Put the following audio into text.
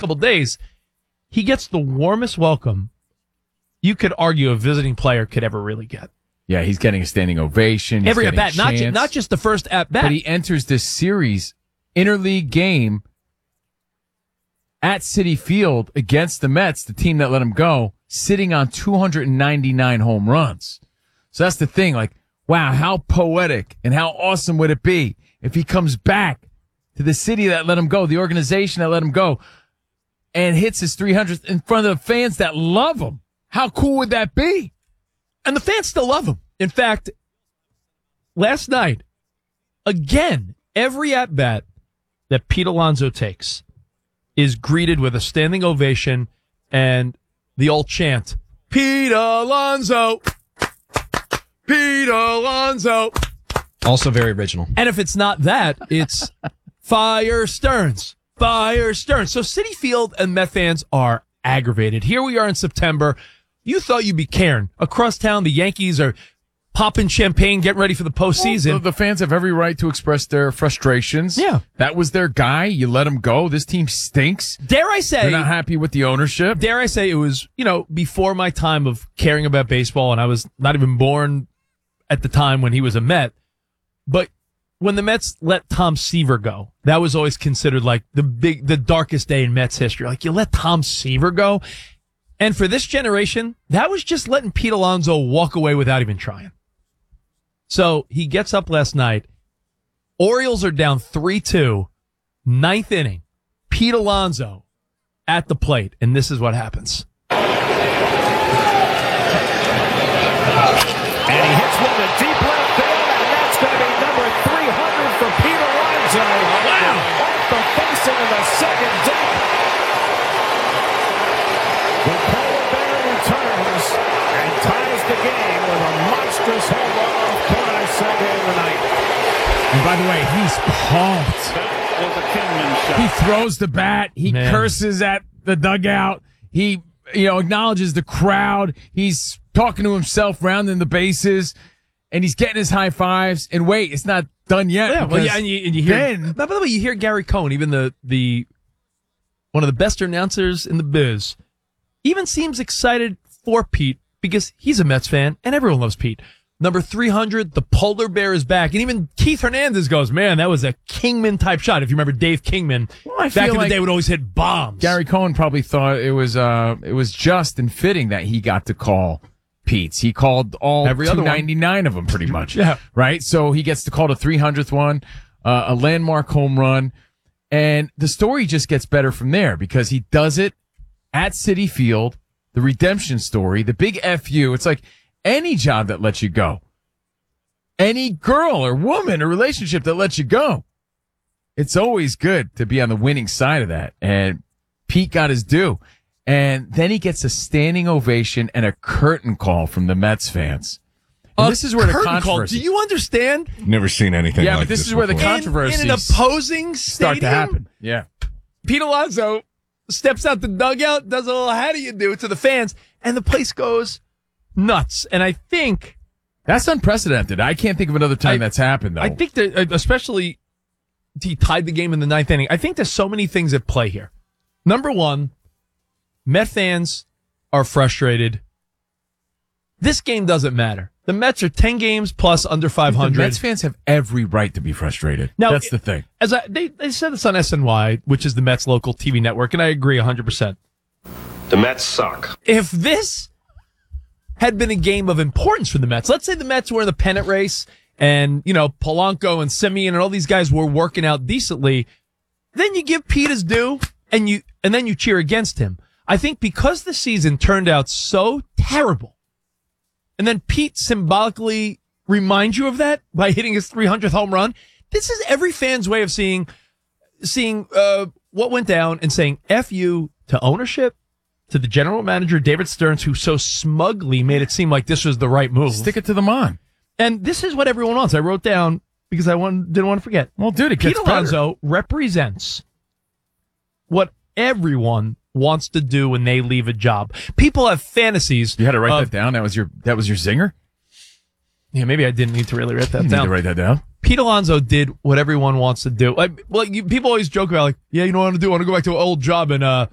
couple days, he gets the warmest welcome you could argue a visiting player could ever really get. Yeah, he's getting a standing ovation. Every at-bat, not just the first at-bat. But he enters this series interleague game at Citi Field against the Mets, the team that let him go, sitting on 299 home runs. So that's the thing. Like, wow, how poetic and how awesome would it be if he comes back to the city that let him go, the organization that let him go, and hits his 300th in front of the fans that love him. How cool would that be? And the fans still love him. In fact, last night, again, every at-bat that Pete Alonso takes is greeted with a standing ovation and the old chant, Pete Alonso, Pete Alonso. Also very original. And if it's not that, it's Fire Stearns, Fire Stearns. So Citi Field and Met fans are aggravated. Here we are in September. You thought you'd be caring. Across town, the Yankees are popping champagne, getting ready for the postseason. Well, the fans have every right to express their frustrations. Yeah. That was their guy. You let him go. This team stinks. Dare I say... They're not happy with the ownership. Dare I say it was, before my time of caring about baseball, and I was not even born at the time when he was a Met. But when the Mets let Tom Seaver go, that was always considered like the darkest day in Mets history. Like, you let Tom Seaver go? And for this generation, that was just letting Pete Alonso walk away without even trying. So he gets up last night. Orioles are down 3-2, ninth inning. Pete Alonso at the plate, and this is what happens. And he hits one to deep left field, and that's going to be number 300 for Pete Alonso. Wow! Off the face into the second deck. The polar bear returns and ties the game with a monstrous home run off Kodai Senga in the ninth. And by the way, he's pumped. That was a Kingman shot. He throws the bat. He curses at the dugout. He, acknowledges the crowd. He's talking to himself, rounding the bases, and he's getting his high fives. And wait, it's not done yet. Yeah, and you hear. By the way, you hear Gary Cohen, even the one of the best announcers in the biz, even seems excited for Pete because he's a Mets fan and everyone loves Pete. Number 300, the polar bear is back. And even Keith Hernandez goes, man, that was a Kingman type shot. If you remember Dave Kingman, back in the day would always hit bombs. Gary Cohen probably thought it was just and fitting that he got to call Pete's. He called all every 299 of them pretty much. Yeah. Right? So he gets to call the 300th one, a landmark home run. And the story just gets better from there because he does it at Citi Field, the redemption story, the big FU. It's like any job that lets you go, any girl or woman or relationship that lets you go. It's always good to be on the winning side of that. And Pete got his due. And then he gets a standing ovation and a curtain call from the Mets fans. And this is where the controversy. Do you understand? Never seen anything like this. Yeah, but this is where the controversy in an opposing start to happen. Yeah. Pete Alonso steps out the dugout, does a little how do you do to the fans, and the place goes nuts. And I think that's unprecedented. I can't think of another time that's happened, though. I think that, especially he tied the game in the ninth inning. I think there's so many things at play here. Number one, Met fans are frustrated. This game doesn't matter. The Mets are 10 games plus under 500. The Mets fans have every right to be frustrated. Now, that's the thing. They said this on SNY, which is the Mets local TV network, and I agree 100%. The Mets suck. If this had been a game of importance for the Mets, let's say the Mets were in the pennant race and, Polanco and Semien and all these guys were working out decently, then you give Pete his due and then you cheer against him. I think because the season turned out so terrible, and then Pete symbolically reminds you of that by hitting his 300th home run, this is every fan's way of seeing what went down and saying F you to ownership, to the general manager, David Stearns, who so smugly made it seem like this was the right move. Stick it to the man. And this is what everyone wants. I wrote down because I didn't want to forget. Well, dude, it gets Pete Alonso represents what everyone wants to do when they leave a job. People have fantasies. You had to write that down. That was your zinger? Yeah, maybe I didn't need to really write that You down. need to write that down. Pete Alonso did what everyone wants to do. People always joke about, like, yeah, you know what I want to do? I want to go back to an old job and